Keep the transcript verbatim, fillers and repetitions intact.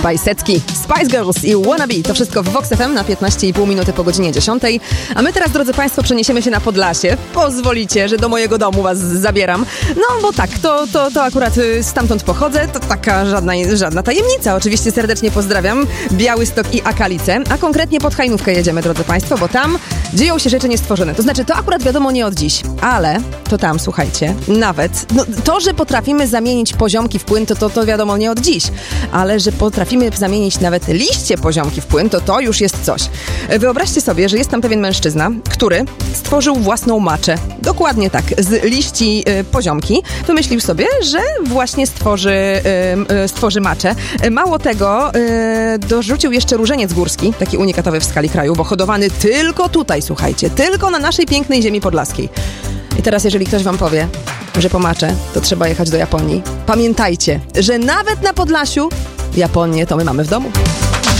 Bajsecki, Spice Girls i Wannabe. To wszystko w Vox F M na piętnaście i pół minuty po godzinie dziesiątej. A my teraz, drodzy Państwo, przeniesiemy się na Podlasie. Pozwolicie, że do mojego domu was zabieram. No bo tak, to, to, to akurat stamtąd pochodzę. To taka żadna, żadna tajemnica. Oczywiście serdecznie pozdrawiam Białystok i Akalice. A konkretnie pod Hajnówkę jedziemy, drodzy Państwo, bo tam dzieją się rzeczy niestworzone. To znaczy, to akurat wiadomo nie od dziś, ale to tam, słuchajcie, nawet no, to, że potrafimy zamienić poziomki w płyn, to, to, to wiadomo nie od dziś, ale że potrafimy zamienić nawet liście poziomki w płyn, to to już jest coś. Wyobraźcie sobie, że jest tam pewien mężczyzna, który stworzył własną maczę. Dokładnie tak, z liści y, poziomki. Wymyślił sobie, że właśnie stworzy, y, y, stworzy maczę. Mało tego, y, dorzucił jeszcze różeniec górski, taki unikatowy w skali kraju, bo hodowany tylko tutaj, słuchajcie, tylko na naszej pięknej ziemi podlaskiej. I teraz, jeżeli ktoś wam powie, że po maczę to trzeba jechać do Japonii, pamiętajcie, że nawet na Podlasiu Japonię to my mamy w domu.